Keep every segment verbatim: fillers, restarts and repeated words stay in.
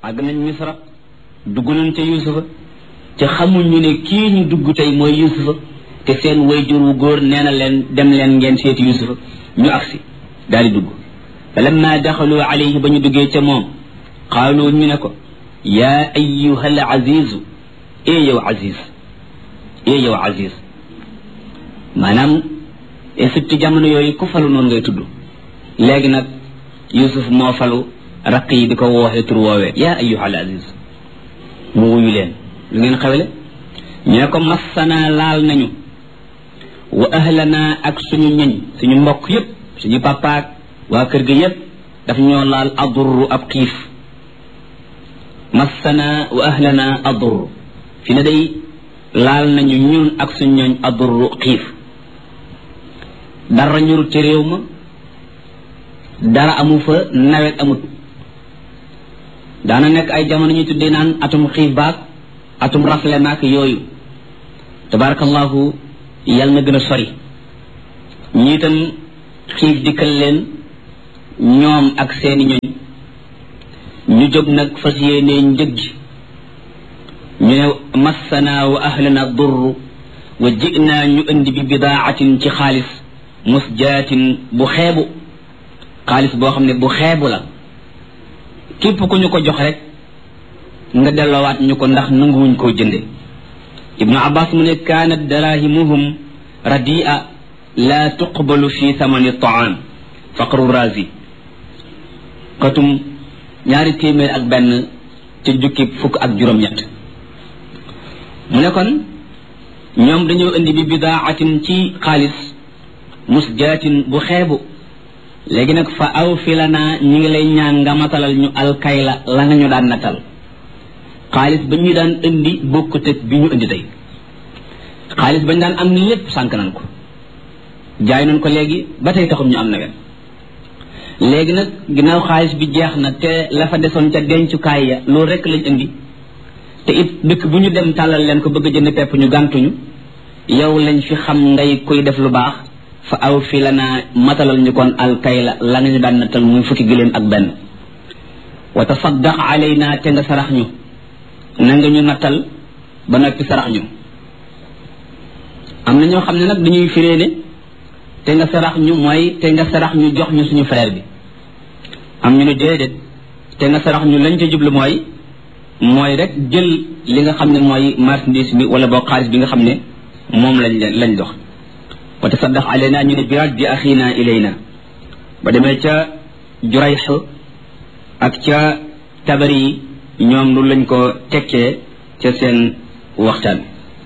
àgg nañ misra dugg nañ ca yusufa ca xamuñu ne kii ñu dugg tey mooy yusufa te seen wayjur wu góor nee na leen dem leen ngeen seeti yusufa ñu agsi daal di dugg fa lamma daxalu alayhi ba ñu duggee ca moom qaalu ñu ne ko yaa ayyuha al azizu ee yow aziz ee yow aziz maanaam Égypte jamono yooyu ku falu noonu ngay tudd léegi nag yusuf moo falu raq yi di ko wooxee tur woowee yaa ayyuha al aziz mu wuyu leen lu ngeen xewle ñu ne ko massana laal nañu wa ahlana ak suñu ñëñ suñu mbokk yépp suñu papaak waa kër ga yépp daf ñoo laal adurru ab xiif massana wa ahlana adurru fi ne day laal nañu ñun ak suñu ñooñ adurru xiif dara ñurut ci réew ma dara amu fa nawet amut daana nekk ay jamono ñu tuddee naan atum xiif baak atum rafle maak yooyu tabarakallahu yàlla na gën a sori ñi itam xiif dikkal leen ñoom ak seeni ñoñ ñu jóg nag fas yéenee njëg gi ñu ne massana wa ahlana durru wa ji'na ñu indi bi bidaatin ci xaalis musjaatin bu xeebu xaalis boo xam ne bu xeebu la képp ku ñu ko jox rek nga delloowaat ñu ko ndax nanguwuñ koo jënde ibnu abbas mu ne kaanat darahimuhum radia la tuqbalu fi thamani taam faqru razi katum ñaari téeméer ak benn ci jukki fukk ak juróom-ñett mu ne kon ñoom dañoo indi bi bidaatin ci xaalis musjaatin bu xeebu léegi nag fa aw fi la naa ñi ngi lay ñaan nga matalal ñu alkayla la nga ñu daan natal xaalis ba ñu daan indi bokkut ak bi ñu indi tey xaalis ba ñu daan am lépp sànk nañ ko jaay nañ ko léegi ba tey taxum ñu am nawet léegi nag ginnaaw xaalis bi jeex na te la fa desoon ca dencukaay ya loolu rek lañ indi te it dëkk bu ñu dem tàllal leen ko bëgg a jënd pepp ñu gàntuñu yow lañ fi xam ngay koy def lu baax fa aw fi la naa matalal ñu kon alkayla la nga ñu daan nattal muy fukki gëléem ak benn wa tasaddaq alayna te nga sarax ñu na nga ñu nattal ba noppi sarax ñu am na ñoo xam ne nag dañuy firee ne te nga sarax ñu mooy te nga sarax ñu jox ñu suñu frère bi am ñu ne déedéet te nga sarax ñu lañ ca jublu mooy mooy rek jël li nga xam ne mooy marchandise bi wala boo xaalis bi nga xam ne moom lañ lañ dox wa tasaddaq alayna ñu ne biraat bi axina ilayna ba demee ca jurayx ak ca tabari yi ñoom lu lañ ko tekkee ca seen waxtaan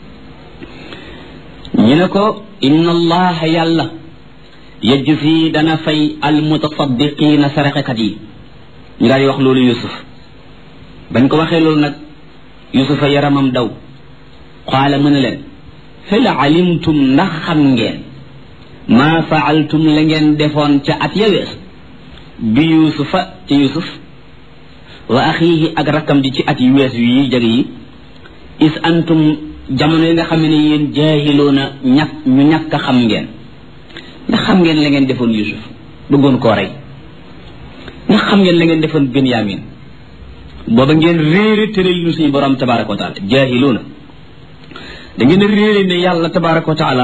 ñu ne ko inna allaha yàlla yajzi dana fay almutasaddiqina saraxekat yi ñu daal di wax loolu yusuf bañ ko waxee loolu nag yusufa yaramam daw qaala mu ne leen hal alimtum ndax xam ngeen maa faaltum la ngeen defoon ca at ya wees bi yusufa ci yusuf wa axiihi ak rakkam di ci at yu wees yi jag yi is antum jamono yi nga xam ne yéen jaahiloona ñàkk ñu ñàkk a xam ngeen ndax xam ngeen la ngeen defoon yusuf bëggoon koo rey ndax xam ngeen la ngeen defoon benyamin booba ngeen réere tëral lu suñu borom tabaraka wa taala jaahiloona da ngeen réere ne yàlla tabaraka wa taala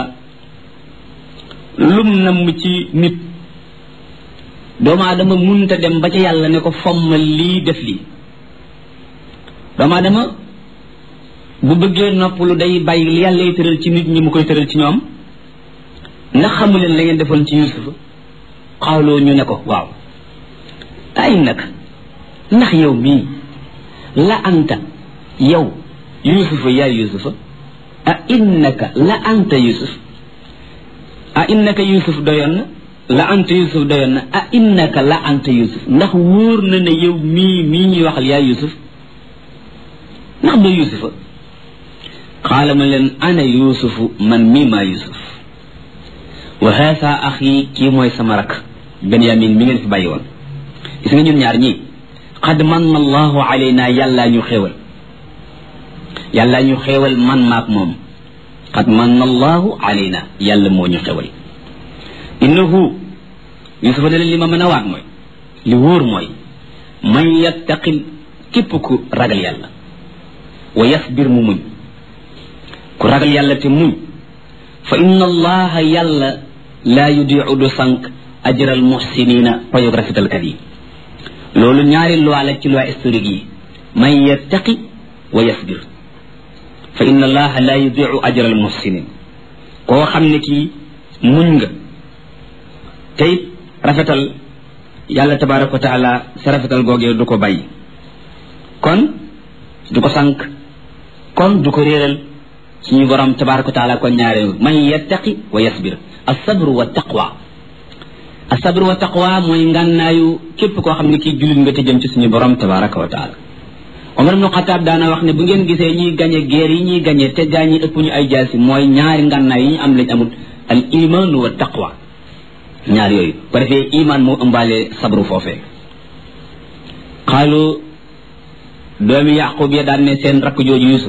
lum namm ci nit doomu aadama munta dem ba ca yàlla ne ko fommal lii def lii doomu aadama bu bëggee noppalu day bàyyi li yàlla yi tëral ci nit ñi mu koy tëral ci ñoom ndax xamu leen la ngeen defoon ci yusufa xawloo ñu ne ko waaw ay nag ndax yow mii la anta yow yusufa yaa yusufa a innaka la anta yusuf a innaka yusuf doyoon na la anta yusuf doyoon na a innaka la anta yusuf ndax wóor na ne yow mii mii ñuy waxal yaa yusuf ndax doo yusufa qaala ma leen ana yusufu man mii maa yusuf wa haasa axi kii mooy sama rak benyamin mi ngeen fi bàyyi woon gis nga ñun ñaar ñii qad manna allahu alayna yàllaa ñu xéewal yàllaa ñu xéewal man maak moom qad manna allahu alayna yàlla moo ñu xéewal innahu yusufa ne leen li ma mën a waat mooy li wóor mooy man yattaqi képp ku ragal yàlla wa yasbir mu muñ ku ragal yàlla te muñ fa inna allaha yàlla laa yudiu du sànq ajral muhsinina payog rafetalkat yi loolu ñaari loi la ci loi historique yi man yattaqi wa yasbir fa inna allaha laa yudiu ajral muhsinin koo xam ne kii muñ nga tey rafetal yàlla tabaraka wa taala sa rafetal googee du ko bàyyi kon du ko sànq kon du ko réeral suñu borom tabaraka wa taala kon ñaareel man yattaqi wa yasbir as-sabru wa taqwa as-sabru wa taqwa mooy ngànnaayu képp koo xam ne kii jullit nga te jëm ci suñu borom tabaraka wa taala Omar ibn Khattab daana wax ne bu ngeen gisee ñuy gañe guerre yi ñuy gañe te gaa ñi ëpp ñu ay jaasi mooy ñaari ngànnaay yi ñu am lañ amul al iman wa taqwa ñaar yooyu ko defee iman moo ëmbaale sabru foofee xaalu doomi yaqub ya daan ne seen rakk jooju yusuf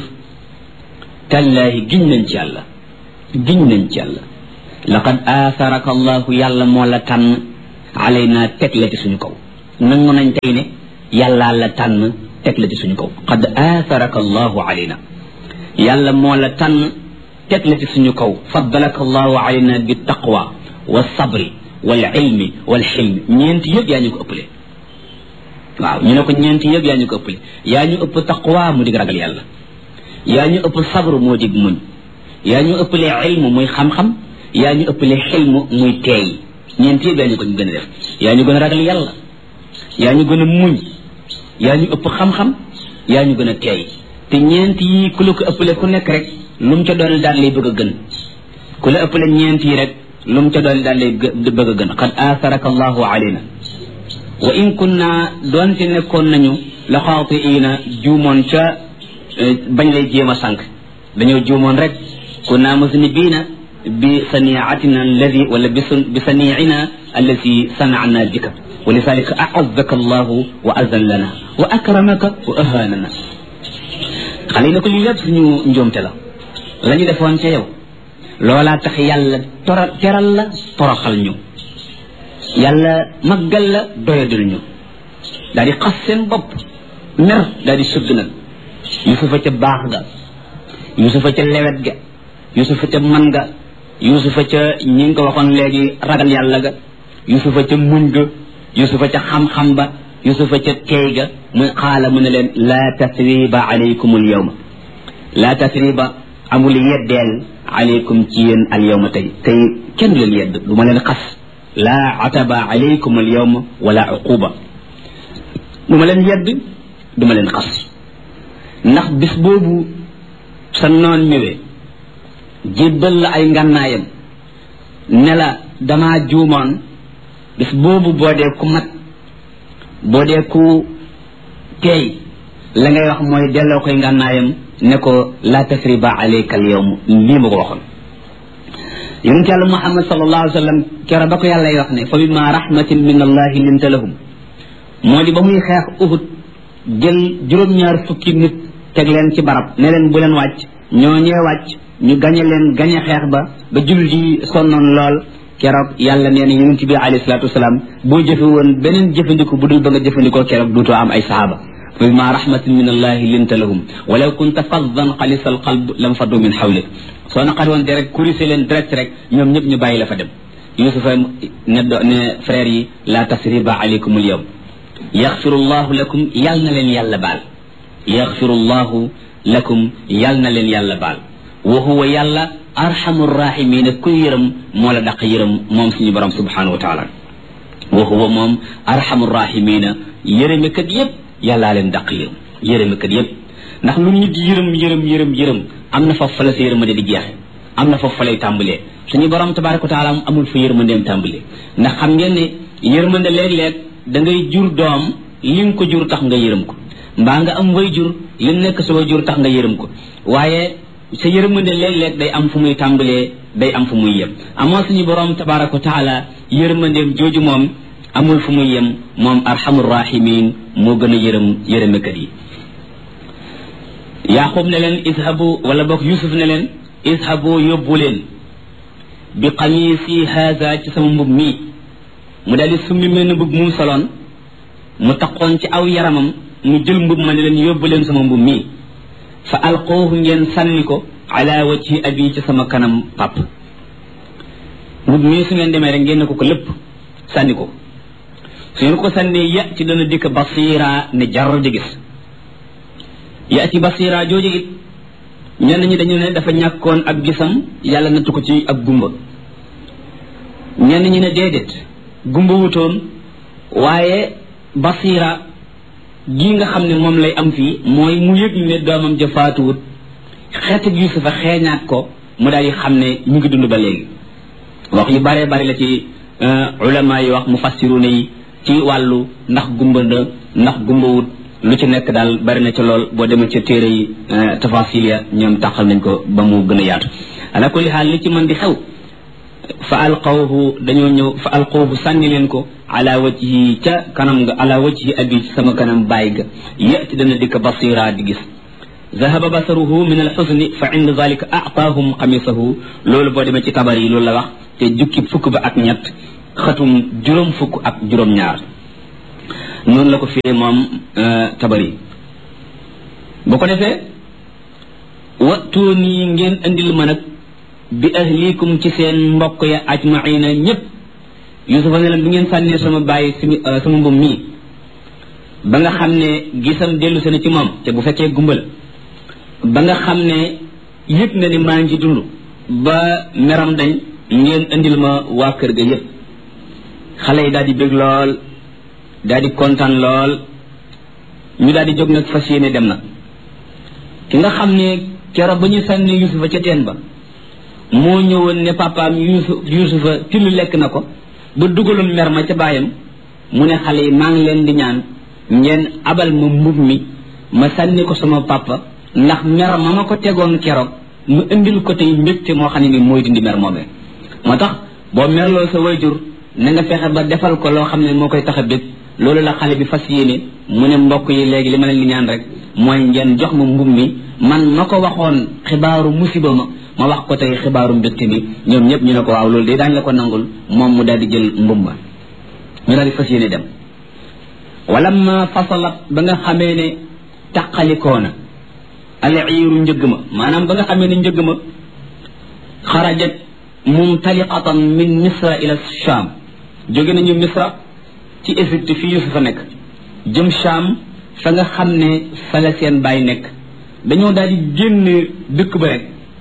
tallaahi giñ nañ ci yàlla giñ nañ ci yàlla laqad aatharaka allahu yàlla moo la tànn alayna teg la ci suñu kaw nangu nañ tey ne yàllaa la tànn teg la ci suñu kaw qad aatharaka allahu alayna yàlla moo la tànn teg la ci suñu kaw faddalaka allahu alayna bi taqwa wa sabri wal ilmi wal xilmi ñeenti yëpp yaa ñu ko ëppale waaw ñu ne ko ñeenti yëpp yaa ñu ko ëppale yaa ñu ëpp taqwa mu dig ragal yàlla yaa ñu ëpp sabru moo dig muñ yaa ñu ëppale ilmu muy xam-xam yaa ñu ëppale xilmu muy teey ñeenti yëpp yaa ñu ko ñu gën a def yaa ñu gën a ragal yàlla yaa ñu gën a muñ yaa ñu ëpp xam-xam yaa ñu gën a teey te ñeenti yi ku la ko ëppale ku nekk rek lu mu ca doon daan lay bëgg a gën ku la ëppale ñeenti yi rek lu mu ca doon daan lay bëgg a gën qad aatharaka allahu alayna wa in kunna doonte nekkoon nañu la xaatiina juumoon ca bañ lay jéem a sànq dañoo juumoon rek kunna musnibiina bi saniatina alladi wala bi saniina allati sanana bika wa lidalika a'azzaka allahu wa azan lana wa akramaka wa ahanana xale yi na ko lii lépp suñu njuumte la la ñu defoon ca yow loolaa tax yàlla tora teral la toroxal ñu yàlla maggal la doyadul ñu daal di xas seen bopp mer daal di sëgg nag yusufa ca baax ga yusufa ca lewet ga yusufa ca man ga yusufa ca ñi ngi ko waxoon léegi ragal yàlla ga yusufa ca muñ ga yusufa ca xam-xam ba yusufa ca teey ga muy xaala mu ne leen laa tasriba alaykum al yawma laa tasriba amul yeddeel alaykum ci yéen al yawma tey tey kenn leen yedd du ma leen xas laa ataba alaykum al yawma wala uquba du ma leen yedd du ma leen xas ndax bis boobu sa noon ñëwee jébbal la ay ngànnaayam ne la damaa juumoon bis boobu boo dee ku mat boo dee ku teey la ngay wax mooy delloo koy ngànnaayam ne ko la tasriba alayka al yawm lii ma ko waxoon yonent yàlla muhammad sallallahu alayhi wa sallam kero ba ko yàlla wax ne fa bima rahmatin min allahi linta lahum moo di ba muy xeex uhud jël juróom-ñaar fukki nit teg leen ci barab ne leen bu leen wàcc ñoo ñee wàcc ñu gañe leen gañe xeex ba ba jullit yi sonnoon lool keroog yàlla nee na yonent bi alayhi salaatu wasalaam boo jëfe woon beneen jëfandiku bu dul ba nga jëfandikoo keroog duutoo am ay sahaaba fa bima rahmatin min allahi linta lahum walaw kunta faddan xalisa al qalb lam faddu min xawlik soo naqari woon direct kurise leen direct rek ñoom ñëpp ñu bàyyi la fa dem yusufa ne do ne frère yi la tasriba alaykum al yawm yaxfiru llahu lakum yal na leen yàlla baal yaxfiru llahu lakum yal na leen yàlla baal wa huwa yàlla arhamur rahimina kuy yërëm moo la daq yërëm moom suñu borom subhanahu wa taala wa huwa moom arhamur rahimina yërëmekat yëpp yàllaa leen daq yërëm yërëmekat yëpp ndax lu nit yërëm yërëm yërëm yërëm am na foofu fa la sa yërmande di jeexe am na foofu fa lay tàmbalee suñu borom tabaraka wa taala amul fa yërmandeem tàmbalee ndax xam ngeen ne yërmande léeg-léeg da ngay jur doom li nga ko jur tax nga yërëm ko mbaa nga am way jur li nekk sa way jur tax nga yërëm ko waaye sa yërmande léeg-léeg day am fu muy tàmbalee day am fu muy yem amoo suñu borom tabaraka wa taala yërmandeem jooju moom amul fu muy yem moom arhamur rahimin moo gën a yërëm yërëmekat yi yaqub ne leen ishabu wala boog yusuf ne leen ishabu yóbbu leen bi qamisi haza ci sama mbub mii mu daal di summi mel na mbub mu soloon mu taqoon ci aw yaramam mu jël mbub ma ne leen yóbbu leen sama mbub mii fa alqoohu ngeen sànni ko ala wajhi abi ci sama kanam pap mbub mii su ngeen demee rek ngeen ne ko ko lépp sànni ko su ngeen ko sànnee ya ci dana dikk basira ne jar di gis ya ci basira jooju it ñenn ñi dañu ne dafa ñàkkoon ak gisam yàlla nattu ko ci ak gumba ñenn ñi ne déedéet gumba wutoon waaye basira gi nga xam ne moom lay am fii mooy mu yëg ne doomam ja faatuwut xeetu Yusufa xeeñaat ko mu daal di xam ne ñu ngi dund ba léegi wax yu bare bari la ci ulama yi wax mufassiruna yi ci wàllu ndax gumba na ndax gumba wut lu ci nekk daal bari na ci lool boo demee ca téere yi tafasil ya ñoom taxal nañ ko ba mu gën a yaatu ala kulli xaal li ci mën di xew fa alqawhu dañoo ñëw fa alqawhu sànni leen ko ala wajhi ca kanam nga ala wajhi abi ci sama kanam bàyyi ga yati dana dikk basira di gis zahaba basaruhu min alxusni fa inda zalika aataahum xamisahu loolu boo demee ci tabar yi loolu la wax te jukki fukk ba ak ñett xatum juróom fukk ak juróom ñaar noonu la ko fii moom tabar yi bu ko defee watuuni ngeen andil ma nag bi ahlikum ci seen mbokk ya ajmaina ñëpp Yusufa ne leen bi ngeen sànnee sama bàyyi simi sama mbum mii ba nga xam ne gisam dellu se na ci moom te bu fekkee gumbal ba nga xam ne yëg na ni maa ngi dund ba meram dañ ngeen andil ma waa kër ga yëpp xale yi daal di bég lool daal di kontaan lool ñu daal di jóg nag fas yéene dem nag ki nga xam ne keroog ba ñu sànni Yusufa ca teen ba moo ñëwoon ne papaam Yusuf Yusufa till lekk na ko ba dugaloon mer ma ca baayam mu ne xale yi maa ngi leen di ñaan ngeen abal ma mbub mi ma sànni ko sama papa ndax mer ma ma ko tegoon keroog mu indil ko tey mbégte moo xam ne ni mooy dindi mer moomee moo tax boo merloo sa wayjur na nga fexe ba defal ko loo xam ne moo koy tax a bég loolu la xale bi fas yéene mu ne mbokk yi léegi li ma leen di ñaan rek mooy ngeen jox ma mbub mi man ma ko waxoon xibaaru musiba ma ma wax ko tey xibaaru mbégte mi ñoom ñëpp ñu ne ko waaw loolu de daañu la ko nangul moom mu daal di jël mbub ma ñu daal di fas yéene dem wala ma fasalat ba nga xamee ne taqalikoona al iiru njëgg ma maanaam ba nga xamee ne njëgg ma xarajat mumtaliqatan min misra ila sham jóge nañu misra ci Égypte fi Yusufa nekk jëm Sham fa nga xam ne fa la seen baay nekk dañoo daal di génn dëkk ba rek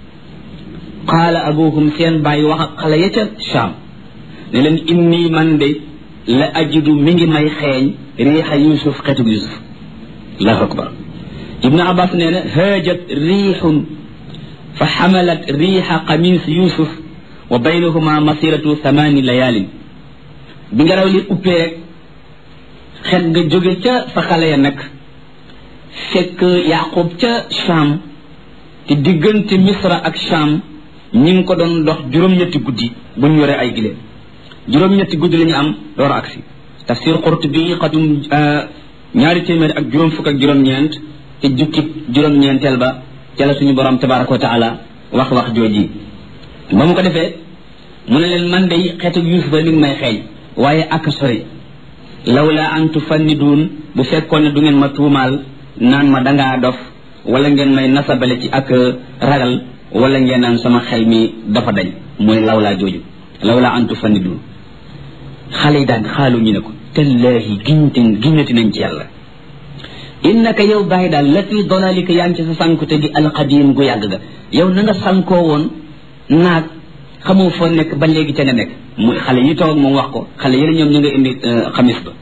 qaala abuhum seen baay wax ak xale ya ca Sham ne leen inni man de la ajidu mi ngi may xeeñ riixa Yusuf xetug Yusuf allahu akbar ibnu abbas nee na haajat riixun fa xamalat riixa qamis Yusuf wa baynahuma masiratu thamani layaalin bi ngelaw li uppee rek xet nga jóge ca fa xale ya nag fekk Yaqub ca Sham te diggante Misra ak Sham ñi ngi ko doon dox juróom-ñetti guddi bu ñu yore ay gileem juróom-ñetti guddi la ñu am door a agsi tafsir Qurtubi xatum ñaari téeméer ak juróom fukk ak juróom-ñeent te jukki juróom-ñeenteel ba ca la suñu borom tabaraka wa taala wax wax jooji ba mu ko defee mu ne leen man day xeetu Yusufa mi ngi may xeeñ waaye ak sori lawla an tufanniduun bu fekkoon ne du ngeen ma tuumaal naan ma dangaa dof wala ngeen may nasabale ci ak ragal wala ngeen naan sama xel mi dafa dañ mooy lawlaa jooju lawla an tufanniduun xale yi daan xaalu ñu ne ko tallaahi giñte giñati nañ ci yàlla innaka yow bàyyi daal la fi dalalika yaa ngi ci sa sànkute gi alqadim gu yàgg ga yow na nga sànkoo woon naag xamoo foo nekk ba léegi ca nga nekk muy xale yi toog moom wax ko xale yi ñoom ñu nga indi xamis ba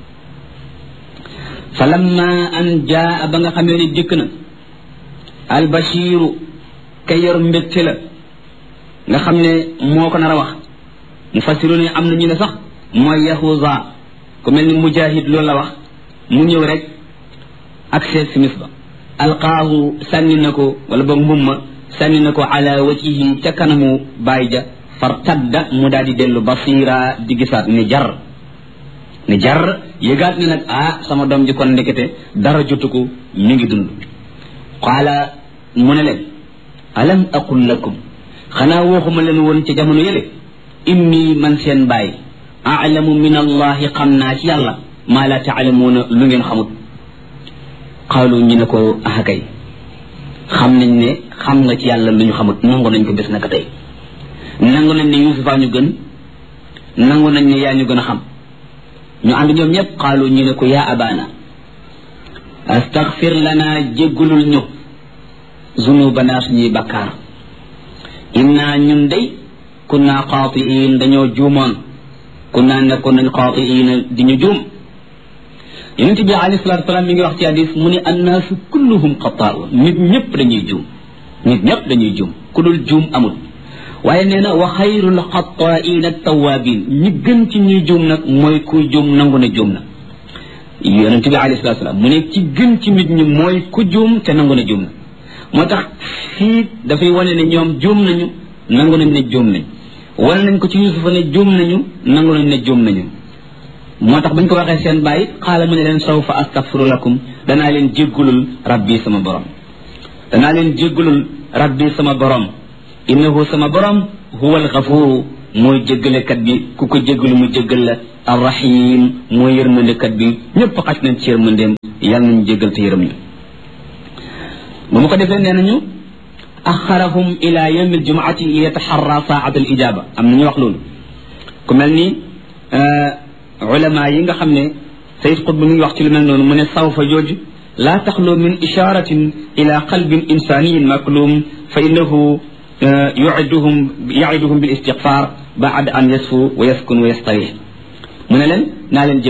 fa lamma an jaa ba nga xamee ne dikk na albashiru ka yor mbégte la nga xam ne moo ko nar a wax mu fasiru ne am na ñu ne sax mooy yahuza ku mel ni mujahid loolu la wax mu ñëw rek ak seet simis ba alqaahu sànni na ko wala boog mbumma sànni na ko ala wajhihi ca kanamu baay ja fartadda mu daal di dellu basira di gisaat ni jar ni jar yëgaat ne nag ah sama doom ji kon ndekete dara jotu ko mi ngi dund qaala mu ne leen alam aqul lakum xanaa waxuma leen woon ci jamono yële inni man seen baay aalamu min allahi xam naa ci yàlla maa la taalamuuna lu ngeen xamut qaalu ñu ne ko ahakay xam nañ ne xam nga ci yàlla lu ñu xamut nangu nañ ko bés naka tey nangu nañ ne yusufa ñu gën nangu nañ ne yaa ñu gën a xam ñu ànd ñoom ñëpp qaalu ñu ne ko yaa abana astaghfir lana jéggulul ñu zunubana suñuy bakkaar inna ñun day kunna xaatiin dañoo juumoon kunna nekkoon nañ xaatiin di ñu juum yonent bi alayhi salaatu wasalaam mi ngi wax ci hadis mu ne annaasu kulluhum xataa'un nit ñëpp dañuy juum nit ñëpp dañuy juum ku dul juum amul waaye nee na wa xayrul xataa'iina tawaabiin ñi gën ci ñuy juum nag mooy kuy juum nangu na juum na yonent bi alayhi salaatu wasalaam mu ne ci gën ci nit ñi mooy ku juum te nangu na juum na moo tax fii dafay wane ne ñoom juum nañu nangu nañ ne juum nañ wane nañ ko ci Yuusufa ne juum nañu nangu nañ ne juum nañu moo tax bañ ko waxee seen bàyyi xaala mu ne leen sawfa astaghfiru lakum danaa leen jéggulul rabbi sama borom danaa leen jéggulul rabbi sama borom innahu sama borom huwa alxafuru mooy jéggalekat bi ku ko jéggalu mu jéggal la arrahim mooy yërmandekat bi ñëpp xaj nañ ci yërmandeem yàlla nañu jéggal te yërëm ñu bu mu ko defee nee nañu axarahum ila yawmi aljumaati li yataxarra saat al ijaba am nañu wax loolu ku mel ni ulama yi nga xam ne sayid qutb mi ngi wax ci lu mel noonu mu ne sawfa jooju laa taxlu min isharatin ila qalbin insaniyin maklum fa innahu yuiduhum yaiduhum bil istighfar baad an yasfu wa yaskun wa yastarih mu ne leen naa leen